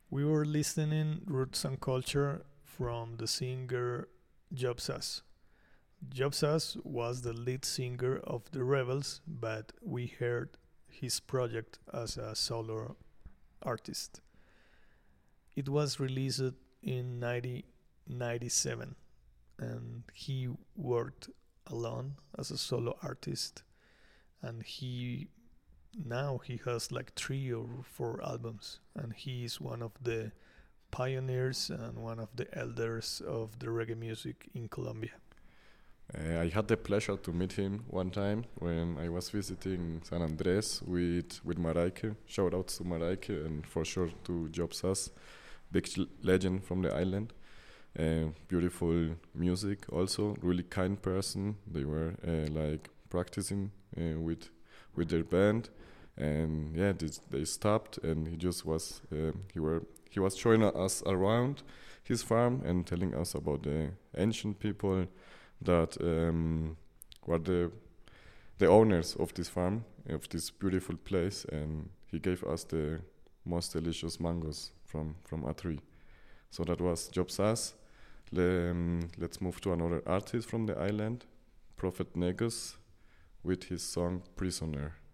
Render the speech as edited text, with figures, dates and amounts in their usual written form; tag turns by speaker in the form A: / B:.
A: We were listening Roots and Culture from the singer Job Sass. Job Sass was the lead singer of The Rebels, but we heard his project as a solo artist. It was released in 1997 and he worked alone as a solo artist, and he has like 3 or 4 albums, and he is one of the pioneers and one of the elders of the reggae music in Colombia.
B: I had the pleasure to meet him one time when I was visiting San Andres with Maraike. Shout out to Maraike and for sure to Job Sass, big legend from the island. Beautiful music also, really kind person. They were like practicing with their band, and yeah, they stopped and he just was he was showing us around his farm and telling us about the ancient people that were the owners of this farm, of this beautiful place, and he gave us the most delicious mangoes from a tree. So that was Job Sass. Let's move to another artist from the island, Prophet Negus, with his song Prisoner.